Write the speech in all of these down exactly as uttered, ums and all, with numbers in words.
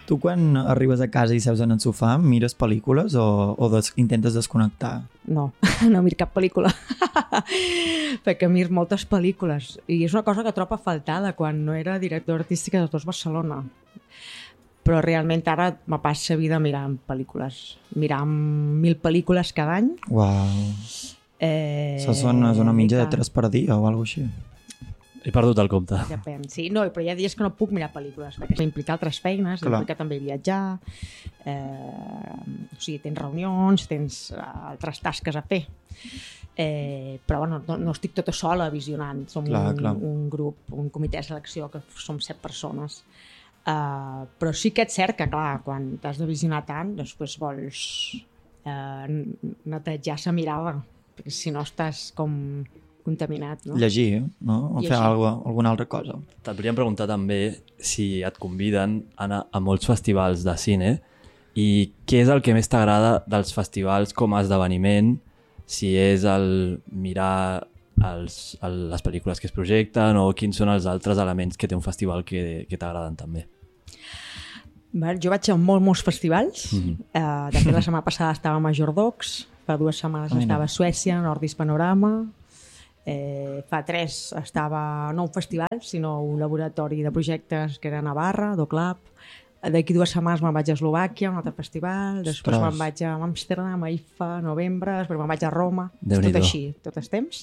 Tu quan arribes a casa i seus en el sofà, mires pel·lícules o, o des, intentes desconnectar? No, no miro cap pel·lícula. Perquè miro moltes pel·lícules. I és una cosa que trobo a faltar de quan no era director artístic de Dos Barcelona. Però realment ara me passa vida mirant pel·lícules. Mirant mil pel·lícules cada any. Uau. Eh, Això són una mitja de tres per dia o alguna cosa així. He perdut el compte. Depèn, sí. No, però hi ha dies que no puc mirar pel·lícules, perquè implica altres feines, Clar. implica també viatjar, eh, o sigui, tens reunions, tens altres tasques a fer. Eh, però bueno, no, no estic tota sola visionant. Som Clar, un, clar. un grup, un comitè de selecció que som set persones. Uh, però sí que és cert que, clar, quan t'has de visionar tant, després vols eh, netejar la mirada, perquè si no estàs com contaminat, no? Llegir, no? O Llegir. fer alguna, alguna altra cosa. Et podríem preguntar també si et conviden a anar a molts festivals de cine i què és el que més t'agrada dels festivals com a esdeveniment, si és el mirar els, el, les pel·lícules que es projecten o quins són els altres elements que té un festival que, que t'agraden també. Bé, jo vaig a molts, molts festivals. Mhm. Uh, de fet, la setmana passada estava a Majordocs, fa dues setmanes Ah, mira. estava a Suècia, Nordis Panorama, eh, fa tres estava no un festival, sinó un laboratori de projectes que era a Navarra, Doclab. D'aquí dues setmanes me'n vaig a Eslovàquia, un altre festival, després Ostres. me'n vaig a Amsterdam, a I F A, novembre, després me'n vaig a Roma, és Déu-n'hi-do. tot així, tot el temps.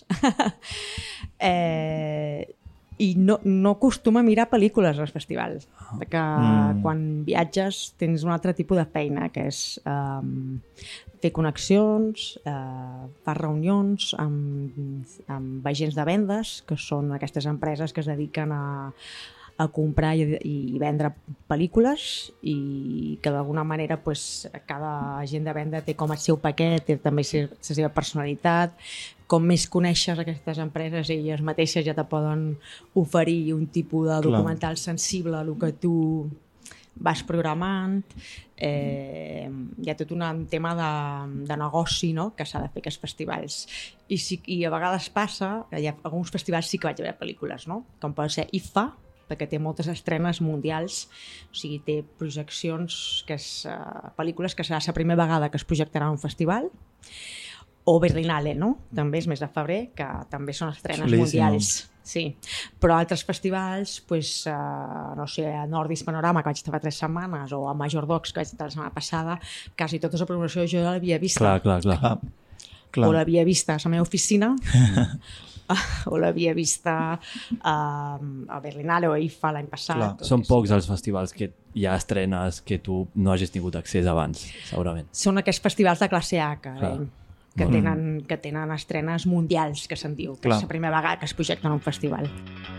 eh, I no, no acostuma a mirar pel·lícules als festivals, perquè Mm. quan viatges tens un altre tipus de feina, que és um, fer connexions, uh, fer reunions amb, amb agents de vendes, que són aquestes empreses que es dediquen a, a comprar i, i vendre pel·lícules i que d'alguna manera pues, cada agent de venda té com el seu paquet, té també la seva personalitat. Com més coneixes aquestes empreses, elles mateixes ja te poden oferir un tipus de documental sensible a el que tu vas programant. Eh, hi ha tot un tema de, de negoci, no?, que s'ha de fer aquests festivals. I, sí, I a vegades passa, hi ha alguns festivals sí que vaig a veure pel·lícules, no?, com pot ser I F A, perquè té moltes estrenes mundials, o sigui, té projeccions, que és, uh, pel·lícules que serà la primera vegada que es projectarà a un festival, o Berlinale, no? També és mes de febrer, que també són estrenes Xulíssim. mundials. Sí, però altres festivals, pues, uh, no sé, a Nordis Panorama, que vaig estar fa tres setmanes, o a Majordocs, que vaig estar la setmana passada, quasi tota la programació jo l'havia vista. Clar, clar, clar. Clar. Clar. O l'havia vista a la meva oficina, o l'havia vista uh, a Berlinale o a I F A l'any passat. Clar. tot Són això. pocs els festivals que hi ha estrenes que tu no hagis tingut accés abans, segurament. Són aquests festivals de classe A, que, Clar. que, tenen, que tenen estrenes mundials, que se'n diu, que Clar. és la primera vegada que es projecten a un festival.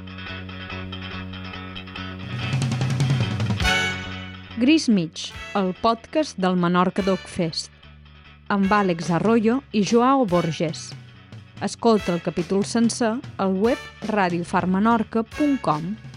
Gris Mig, el podcast del Menorca Doc Fest, amb Àlex Arroyo i Joao Borges. Escolta el capítol sencer al web radio far menorca punt com.